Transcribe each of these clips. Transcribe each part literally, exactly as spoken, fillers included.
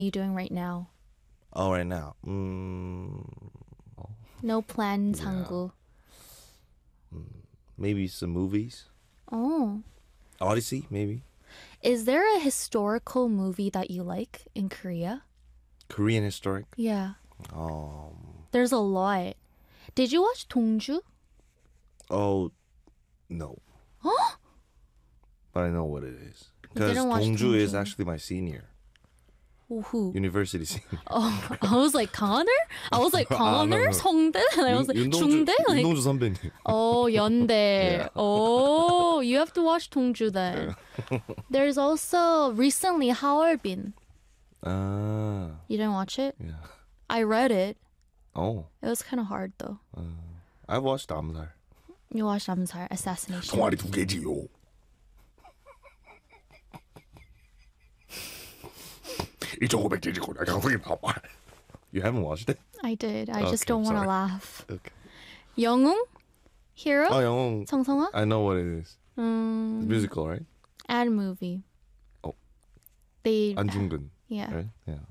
you doing right now? Oh, right now. Mm, No plans, Yeah. 한국. maybe some movies. Oh. Odyssey, maybe. Is there a historical movie that you like in Korea? Korean historic. Yeah. Um. There's a lot. Did you watch 동주? Oh, no. Huh? But I know what it is. You Because didn't watch Dongju is 동주. actually my senior. Who? University senior. Oh, I was like 강하늘? I was like Ah, no, 강하늘? no. 성대? And I was like 윤동주, 중대? Like 윤동주 선배님. oh, 연대. Yeah. Oh, you have to watch 동주 then. There's also recently 하얼빈. Ah, You didn't watch it? yeah. I read it. Oh, It was kind of hard though. I watched 암살. You watched 암살, assassination. 동아리 두 개지요. 이천구백 개지고 강성이 봐봐. You haven't watched it? I did. I just Okay, don't want to sorry. laugh. Okay. 영웅? Hero? Oh, 영웅. 정성화? I know what it is. Um, It's musical, right? and movie. Oh. They 안중근. yeah. Right? Yeah.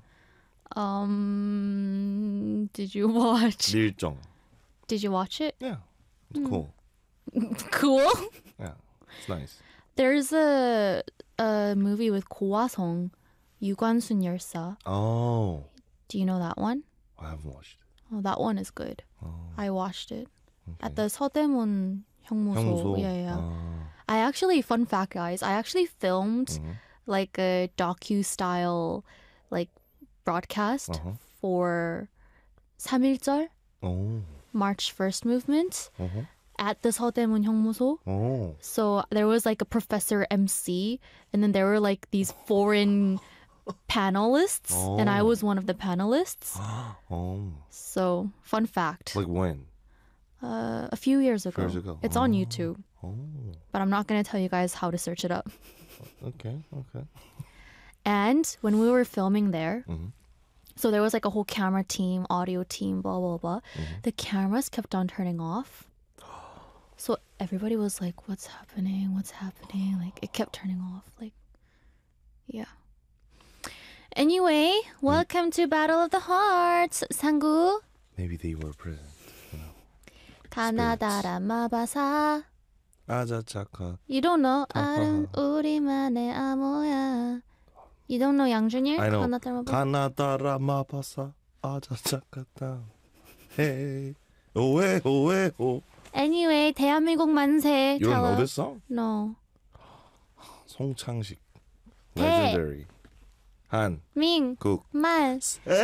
Um did you watch 밀정. Did you watch it? Yeah. It's cool. Cool. Yeah. It's nice. There's a a movie with 고화성, 유관순 열사. Oh. Do you know that one? I haven't watched it. Oh, that one is good. Oh. I watched it at Okay. the 서대문 형무소. 형무소. Yeah, yeah. Ah. I actually, fun fact, guys, I actually filmed Mhm. like a docu style like broadcast Uh-huh. for 삼일절 Oh. March first movement Uh-huh. at the 서대문 형무소. Oh. So there was like a professor M C, and then there were like these foreign panelists, and I Oh. was one of the panelists. Oh. So fun fact, Like when? uh, a few years ago, Years ago. it's on Oh. YouTube, Oh. but I'm not gonna tell you guys how to search it up. Okay. Okay. And when we were filming there, Mhm. so there was like a whole camera team, audio team, blah blah blah. Mhm. The cameras kept on turning off. So everybody was like, "What's happening? What's happening?" Like it kept turning off. Like, yeah. Anyway, welcome to Battle of the Hearts, 상구. Maybe they were present. You know. 가나다라 마바사. 아자 착하. You don't know 아름 우리만의 암호야. You don't know 양준일? I know. 가나다라 마바사. 가나다라 마바사 아자 착하다. Hey. 오에 오에 오. Anyway, 대한민국 만세. You don't Tell know us. this song? No. 송창식. 대. Legendary. 한. 민. 국. 말. 에이.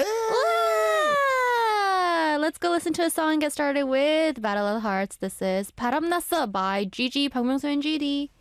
Wah! Let's go listen to a song and get started with Battle of the Hearts. This is 바람났어 by Gigi 박명수 and G D.